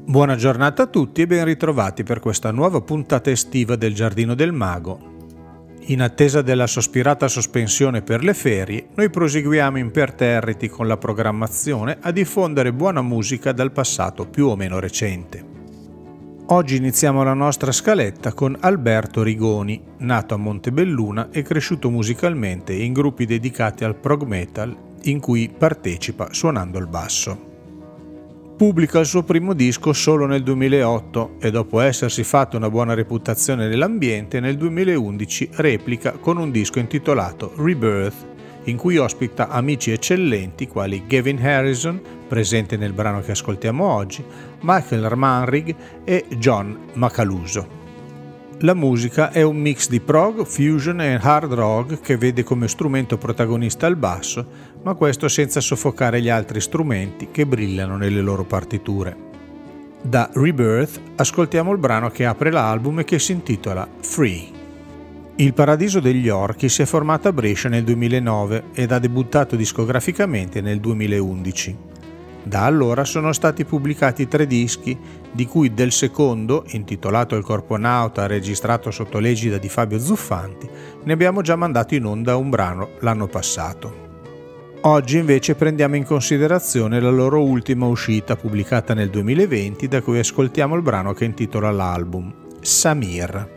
Buona giornata a tutti e ben ritrovati per questa nuova puntata estiva del Giardino del Mago. In attesa della sospirata sospensione per le ferie, noi proseguiamo imperterriti con la programmazione a diffondere buona musica dal passato più o meno recente. Oggi iniziamo la nostra scaletta con Alberto Rigoni, nato a Montebelluna e cresciuto musicalmente in gruppi dedicati al prog metal in cui partecipa suonando il basso. Pubblica il suo primo disco solo nel 2008 e dopo essersi fatto una buona reputazione nell'ambiente, nel 2011 replica con un disco intitolato Rebirth, in cui ospita amici eccellenti quali Gavin Harrison, presente nel brano che ascoltiamo oggi, Michael Manrig e John Macaluso. La musica è un mix di prog, fusion e hard rock che vede come strumento protagonista il basso, ma questo senza soffocare gli altri strumenti che brillano nelle loro partiture. Da Rebirth ascoltiamo il brano che apre l'album e che si intitola Free. Il Paradiso degli Orchi si è formato a Brescia nel 2009 ed ha debuttato discograficamente nel 2011. Da allora sono stati pubblicati 3 dischi, di cui del secondo, intitolato Il Corponauta, registrato sotto l'egida di Fabio Zuffanti, ne abbiamo già mandato in onda un brano l'anno passato. Oggi invece prendiamo in considerazione la loro ultima uscita, pubblicata nel 2020, da cui ascoltiamo il brano che intitola l'album, Samir.